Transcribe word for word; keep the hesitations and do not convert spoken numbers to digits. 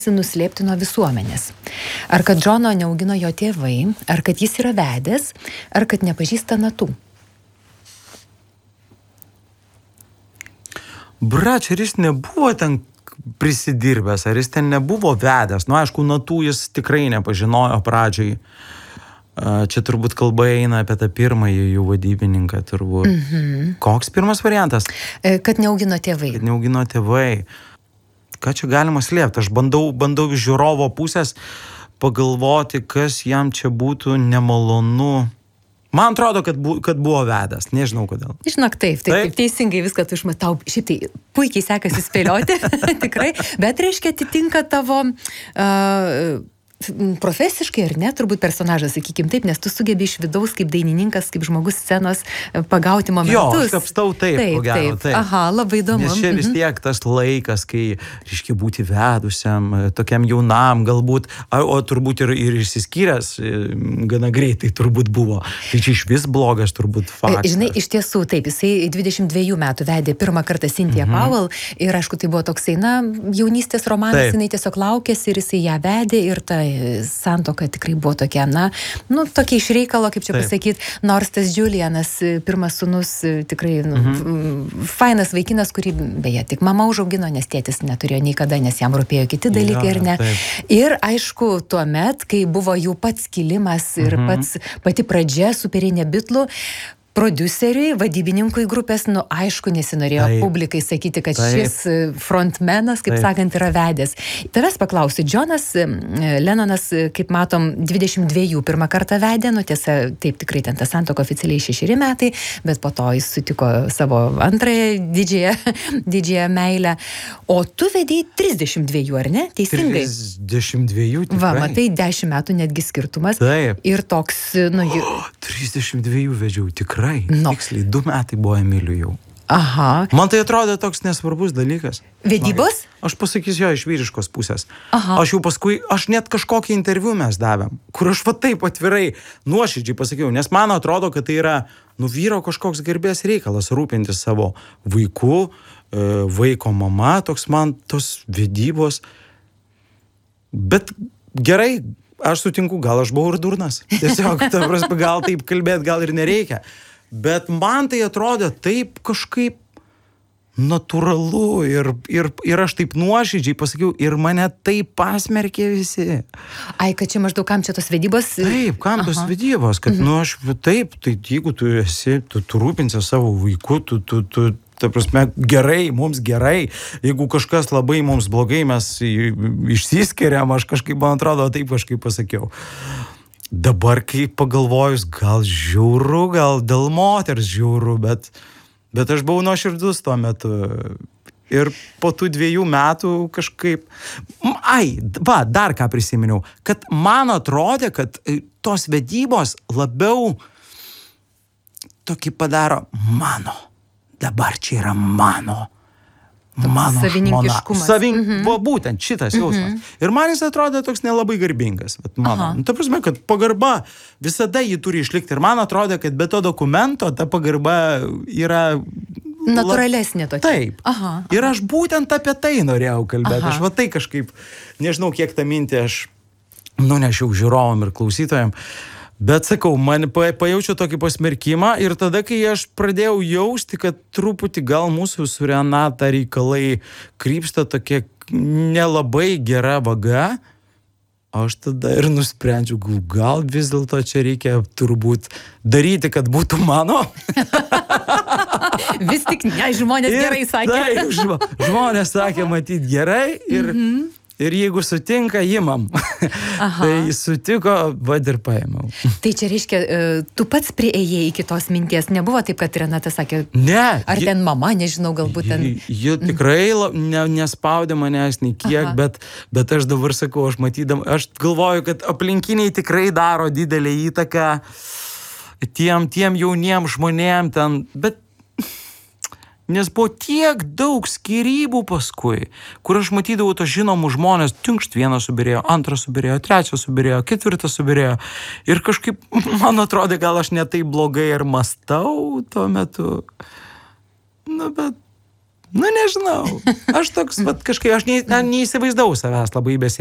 nuslėpti nuo visuomenės. Ar kad Džono neaugino jo tėvai, ar kad jis yra vedęs, ar kad nepažįsta natų. Brač, ar jis nebuvo ten prisidirbęs, ar jis ten nebuvo vedęs. Nu, aišku, natų jis tikrai nepažinojo pradžiai. Čia turbūt kalba eina apie tą pirmąjį jų vadybininką, turbūt. Mhm. Koks pirmas variantas? Kad neaugino tėvai. Kad neaugino tėvai. Ką čia galima slėpti? Aš bandau, bandau iš žiūrovo pusės pagalvoti, kas jam čia būtų nemalonu. Man atrodo, kad, bu, kad buvo vedęs. Nežinau kodėl. Žinok, taip, taip, taip teisingai viską tu išmatau. Šiaip tai puikiai sekasi spėlioti, tikrai. Bet reiškia atitinka tavo... Uh, profesiškai ar ne, turbūt personažas, sakykim taip, nes tu sugebi iš vidaus kaip dainininkas, kaip žmogus scenos pagauti momentus. Jo, aš kapstau taip, taip, ko gero, taip. Aha, labai įdomu. Nes čia vis tiek tas laikas, kai, reiškia, būti vedusiam, tokiam jaunam, galbūt, o turbūt ir, ir išsiskyręs gana greitai turbūt buvo. Tai čia iš vis blogas turbūt faktas. Žinai, iš tiesų, taip, jisai dvidešimt dviejų metų vedė pirmą kartą Cynthia mhm. Powell ir, aišku, tai buvo toksai, na, jaunystės romanas, taip. Jinai tiesiog laukėsi ir jisai ją vedė ir ta santuoka tikrai buvo tokia, na, nu, tokia iš reikalo, kaip čia pasakyti, nors tas Julianas, pirmas sūnus, tikrai, nu, mhm. fainas vaikinas, kurį, beje, tik mama užaugino, nes tėtis neturėjo niekada, nes jam rūpėjo kiti dalykai ja, ir ne. Taip. Ir, aišku, tuomet, kai buvo jų pats kilimas ir mhm. pats, pati pradžia superinė Bitlų, prodiuseriui, vadybininkui grupės, nu, aišku, nesinorėjo taip, publikai sakyti, kad taip, šis frontmenas, kaip taip. Sakant, yra vedęs. Tavęs paklausiu, Džonas Lennonas, kaip matom, dvidešimt dviejų pirmą kartą vedė, nu, tiesa, taip tikrai ten ta santuoka oficialiai šešeri metai, bet po to jis sutiko savo antrąją didžiąją, didžiąją meilę. O tu vedėjai trisdešimt dviejų, ar ne? Teisingai? trisdešimt dviejų, tikrai. Va, matai, dešimt metų netgi skirtumas. Taip. Ir toks, nu... O, trisdešimt dviejų vedžiau, tikrai. No. Tiksliai, du metai buvo Emiliu jau. Aha. Man tai atrodo toks nesvarbus dalykas. Vedybos? Aš pasakysiu jo iš vyriškos pusės. Aha. Aš jau paskui, aš net kažkokį interviu mes davėm, kur aš va taip atvirai, nuoširdžiai pasakiau, nes man atrodo, kad tai yra, nu, vyro kažkoks garbės reikalas rūpintis savo vaiku, vaiko mama, toks man tos vedybos. Bet gerai, aš sutinku, gal aš buvau ir durnas. Tiesiog, ta prasme, gal taip kalbėti, gal ir nereikia. Bet man tai atrodė taip kažkaip natūralu ir, ir, ir aš taip nuoširdžiai pasakiau ir mane taip pasmerkė visi. Ai, kad čia maždaug kam čia tos vedybos? Taip, kam tos vedybos, kad, mhm. nu, aš taip, tai jeigu tu esi, tu, tu rūpinsi savo vaiku, tu, tu, tu, ta prasme, gerai, mums gerai, jeigu kažkas labai mums blogai, mes išsiskiriam, aš kažkaip, man atrodo, taip kažkaip pasakiau. Dabar, kai pagalvojus, gal žiauru, gal dėl moters žiauru, bet, bet aš buvau nuoširdus tuo metu. Ir po tų dviejų metų kažkaip... Ai, va, dar ką prisiminiau, kad man atrodė, kad tos vedybos labiau tokį padaro mano. Dabar čia yra mano. Mano savininkiškumas. Savin... Mhm. Va, būtent šitas jausmas. Mhm. Ir man jis atrodė toks nelabai garbingas. Bet mano. Nu, ta prasme, kad pagarba visada jį turi išlikti. Ir man atrodė, kad be to dokumento ta pagarba yra... Natūralesnė tokia. Taip. Aha. Ir aš būtent apie tai norėjau kalbėti. Aha. Aš va tai kažkaip, nežinau, kiek tą mintį aš nunešiau žiūrovom ir klausytojam. Bet sakau, man pajaučiau tokį pasmerkimą ir tada, kai aš pradėjau jausti, kad truputį gal mūsų su Renata reikalai krypsta tokia nelabai gera vaga, aš tada ir nusprendžiau, gal vis dėlto čia reikia turbūt daryti, kad būtų mano. Vis tik ne, žmonės ir, gerai sakė. Taip, žmo, žmonės sakė matyti gerai ir... Mm-hmm. Ir jeigu sutinka, imam. Tai sutiko, vad ir paėmiau. Tai čia reiškia, tu pats priėjai iki tos minties. Nebuvo taip, kad Renata sakė, ne, ar ji, ten mama, nežinau, galbūt ten... Ji, ji tikrai ne, nespaudė manęs nei kiek, bet, bet aš dabar sakau, aš matydam, aš galvoju, kad aplinkiniai tikrai daro didelę įtaką tiem, tiem jauniem žmonėm ten, bet... Nes buvo tiek daug skyrybų paskui, kur aš matydavau tos žinomus žmonės, tinkšt vienas subirėjo, antras subirėjo, trečias subirėjo, ketvirtas subirėjo. Ir kažkaip, man atrodė, gal aš ne taip blogai ir mastau tuo metu. Nu, bet Nu, nežinau. Aš toks, vat, kažkaip, aš ne, ne, neįsivaizdavau savęs labai besi